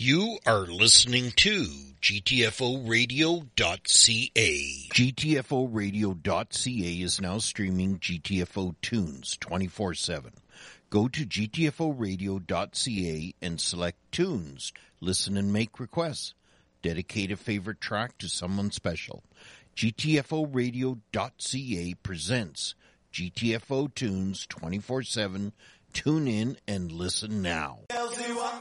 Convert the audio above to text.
You are listening to GTFOradio.ca. GTFOradio.ca is now streaming GTFO tunes 24/7. Go to GTFOradio.ca and select tunes. Listen and make requests. Dedicate a favorite track to someone special. GTFOradio.ca presents GTFO tunes 24/7. Tune in and listen now.